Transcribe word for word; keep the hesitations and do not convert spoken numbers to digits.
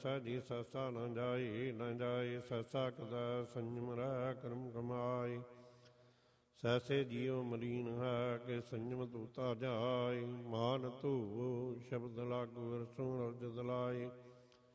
ਸਾਜੀ ਸਸਾ ਨ ਜਾਈ ਨ ਜਾਈ ਸਸਾ ਕਦਾ ਸੰਜਮ ਰਹਿ ਕਰਮ ਕਮਾਈ। ਸੈਸੇ ਜੀਉ ਮਲੀਨ ਹੈ ਕਿ ਸੰਜਮ ਤੂਤਾ ਜਾਈ। ਮਾਨ ਧੂ ਸ਼ਬਦ ਲਾਗੂ ਰਸੋਂ ਰਜਦ ਲਾਈ।